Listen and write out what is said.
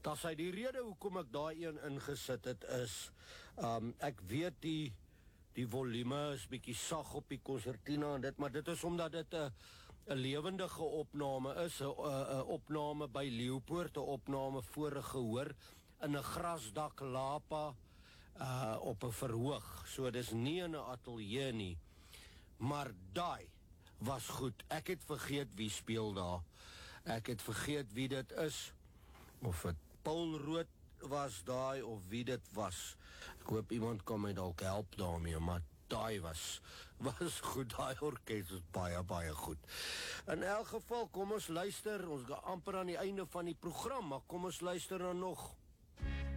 Dat sy die rede hoekom ek daai een ingesit het is, ek weet die volume is bietjie sag op die konsertina en dit, maar dit is omdat dit 'n lewendige opname is, 'n opname by Leeupoort, 'n opname voor 'n gehoor in 'n grasdak lapa op 'n verhoog. So dis nie in 'n ateljee nie. Maar daai was goed. Ek het vergeet wie speel daar. Ek het vergeet wie dit is. Of het Paul Rood was daai of wie dit was. Ek hoop iemand kan my dalk help daarmee, maar daai was goed. Daai orkes was baie goed. In elk geval, kom ons luister. Ons gaan amper aan die einde van die program, maar kom ons luister dan nog